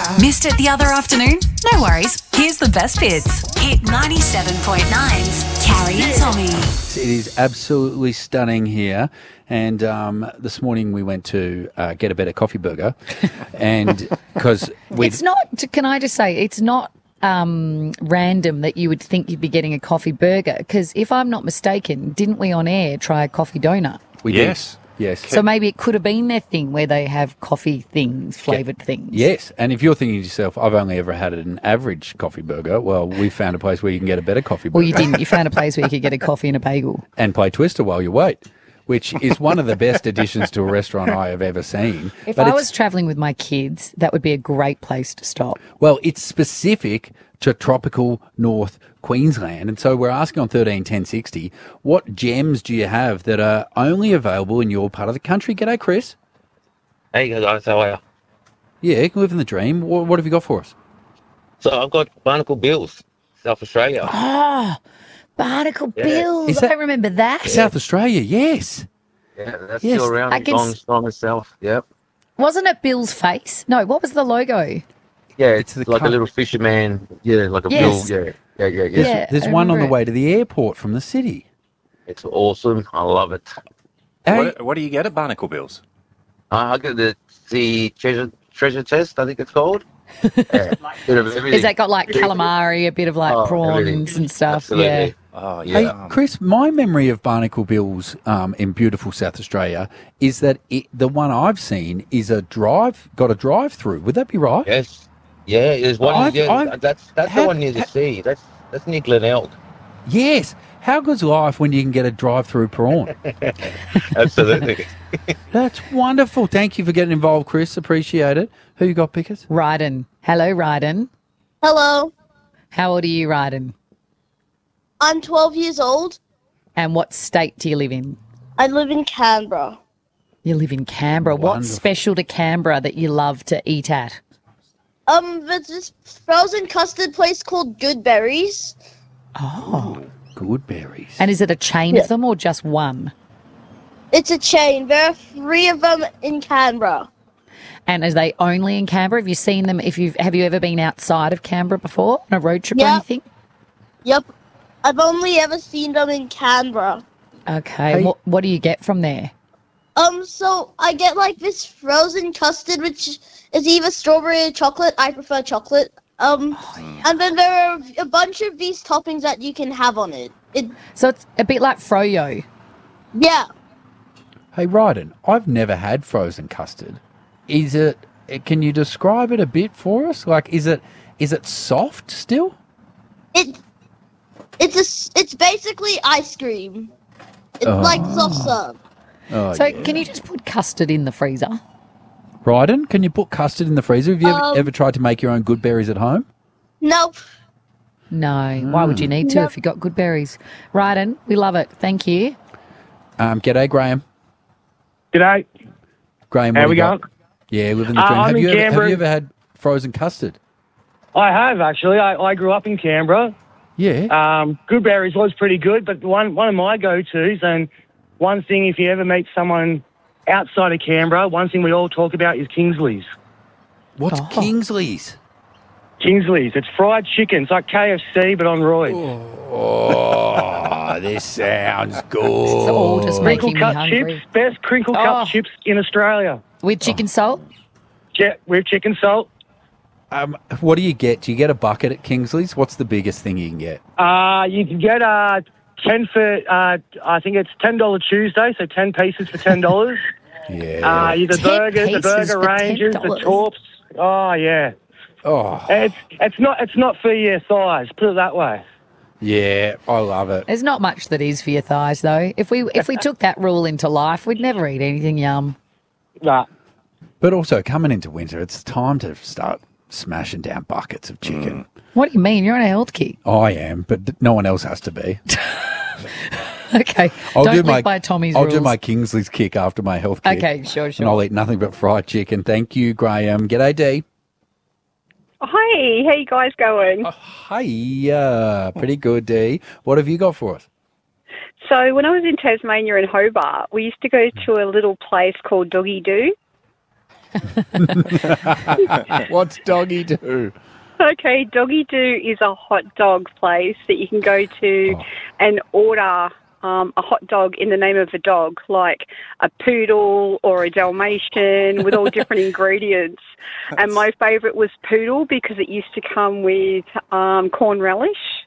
Missed it the other afternoon? No worries. Here's the best bits. Hit 97.9's Carrie and Tommy. It is absolutely stunning here. And this morning we went to get a better coffee burger. And because It's not, can I just say, it's not random that you would think you'd be getting a coffee burger. Because if I'm not mistaken, didn't we on air try a coffee donut? we Yes. did. Yes. So maybe it could have been their thing where they have coffee things, flavoured things. Yes, and if you're thinking to yourself, I've only ever had an average coffee burger, well, we found a place where you can get a better coffee burger. Well, you didn't. You found a place where you could get a coffee and a bagel. And play Twister while you wait, which is one of the best additions to a restaurant I have ever seen. If But I it's- was travelling with my kids, that would be a great place to stop. Well, it's specific to tropical North Queensland. And so we're asking on 131060, what gems do you have that are only available in your part of the country? G'day, Chris. Hey guys, how are you? Yeah, living the dream. What have you got for us? So I've got Barnacle Bills, South Australia. Oh, Barnacle Yeah. Bills. Is that- I remember that. South Australia, yes. Yeah, that's Yes, still around. I can Strong as South. Yep. Wasn't it Bill's face? No, what was the logo? Yeah, It's it's the like colour. a little fisherman. Yeah, like a Yes. bill. Yeah. Yeah. There's I one on remember the it. way to the airport from the city. It's awesome. I love it. Hey, What do you get at Barnacle Bills? I got the treasure test. I think it's called. Yeah, bit of everything. Is that got like calamari, a bit of like Oh, prawns everything. and stuff? Absolutely. Yeah. Oh, Hey, yeah. Chris, my memory of Barnacle Bills in beautiful South Australia is that the one I've seen is got a drive-through. Would that be right? Yes. Yeah, there's one. I've- that's how- the one near the sea. That's near Glenelg. Yes. How good's life when you can get a drive-through prawn? Absolutely. That's wonderful. Thank you for getting involved, Chris. Appreciate it. Who you got, Pickers? Ryden. Hello, Ryden. Hello, How old are you, Ryden? I'm 12 years old. And what state do you live in? I live in Canberra. You live in Canberra. What's Wonderful. special to Canberra that you love to eat at? There's this frozen custard place called Good Berries. Oh. Good berries. And is it a chain Yeah. of them or just one? It's a chain. There are 3 of them in Canberra. And are they only in Canberra? Have you seen them? Have you ever been outside of Canberra before on a road trip or Yeah. anything? Yep. I've only ever seen them in Canberra. Okay. Hey- What do you get from there? So I get like this frozen custard, which is either strawberry or chocolate. I prefer chocolate. And then there are a bunch of these toppings that you can have on it. So it's a bit like froyo. Yeah. Hey, Ryden, I've never had frozen custard. Is it? Can you describe it a bit for us? Like, is it soft still? It's basically ice cream. It's like soft serve. Oh, So yeah. can you just put custard in the freezer? Ryden, can you put custard in the freezer? Have you Um, ever tried to make your own good berries at home? Nope. No. Why would you need to Nope. if you've got good berries? Ryden, we love it. Thank you. G'day, Graham. G'day. Graham, How what we do you going? got? Yeah, living the dream. I'm Have in you Canberra. ever had frozen custard? I have actually. I grew up in Canberra. Yeah. Good berries was pretty good, but one of my go-tos, and one thing if you ever meet someone outside of Canberra, one thing we all talk about is Kingsley's. What's Oh. Kingsley's? Kingsley's. It's fried chicken. It's like KFC but on roids. Oh, this sounds good. It's all just Crinkle making me cut hungry. chips. Best crinkle Oh. cut chips in Australia. With chicken salt? Yeah, with chicken salt. What do you get? Do you get a bucket at Kingsley's? What's the biggest thing you can get? You can get 10 for, I think it's $10 Tuesday, so 10 pieces for $10. Yeah. The 10 burger, the pieces burger for ranges, the $10. torps. Oh yeah, Oh, it's not for your thighs. Put it that way. yeah. I love it. There's not much that is for your thighs, though. If we took that rule into life, we'd never eat anything yum. Nah. But also, coming into winter, it's time to start smashing down buckets of chicken. What do you mean? You're on a health kick. I am, but no one else has to be. Okay. Don't live by Tommy's I'll rules. do my Kingsley's kick after my health kick. Okay, sure. And I'll eat nothing but fried chicken. Thank you, Graham. G'day, Dee. Hi, how you guys going? Hi, pretty good, Dee. What have you got for us? So when I was in Tasmania in Hobart, we used to go to a little place called Doggy Doo. What's Doggy Do? Okay, Doggy Do is a hot dog place that you can go to and order a hot dog in the name of a dog, like a poodle or a Dalmatian with all different ingredients. And my favourite was poodle because it used to come with corn relish.